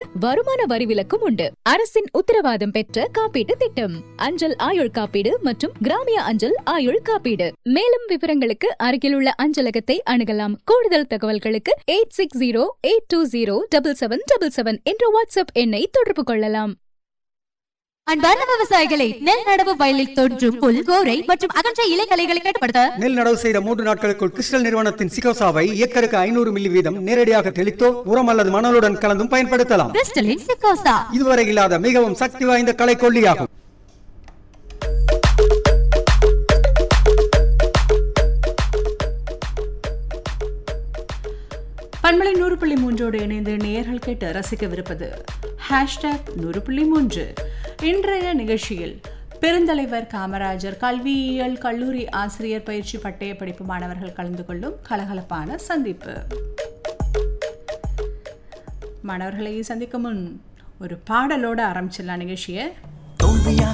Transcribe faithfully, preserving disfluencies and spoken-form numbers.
வருமான வரி விலக்கும் உண்டு. அரசின் உத்தரவாதம் பெற்ற காப்பீட்டு திட்டம் அஞ்சல் ஆயுள் காப்பீடு மற்றும் கிராமிய அஞ்சல் ஆயுள் காப்பீடு. மேலும் விவரங்களுக்கு அருகிலுள்ள அஞ்சலகத்தை அணுகலாம். கூடுதல் தகவல்களுக்கு eight six zero eight two zero double seven double seven என்ற வாட்ஸ்அப் எண்ணை தொடர்பு கொள்ளலாம். அன்பார்ந்த விவசாயிகளை, நெல் நடவு வயலில் தோன்றும் புல், கோரை மற்றும் அகன்ற இலைகளைகளை கட்டுப்படுத்த நெல் நடவு செய்த மூன்று நாட்களுக்குள் கிறிஸ்டல் நிறுவனத்தின் சிகோசாவை ஏக்கருக்கு ஐநூறு மில்லி வீதம் நேரடியாக தெளித்தோ உரம் அல்லது மணலுடன் கலந்தும் பயன்படுத்தலாம். கிறிஸ்டலின் சிகோசா இதுவரை இல்லாத மிகவும் சக்தி வாய்ந்த களைக்கொல்லியாகும். பண்பலை நூறு புள்ளி மூன்றோடு இணைந்து நேயர்கள் கேட்டு ரசிக்கவிருப்பது ஹேஷ்டாக் நூறு புள்ளி மூன்று. இன்றைய நிகழ்ச்சியில் பெருந்தலைவர் காமராஜர் கல்வியியல் கல்லூரி ஆசிரியர் பயிற்சி பட்டய படிப்பு மாணவர்கள் கலந்து கொள்ளும் கலகலப்பான சந்திப்பு. மாணவர்களை சந்திக்கும் முன் ஒரு பாடலோடு ஆரம்பிச்சிடலாம் நிகழ்ச்சியை.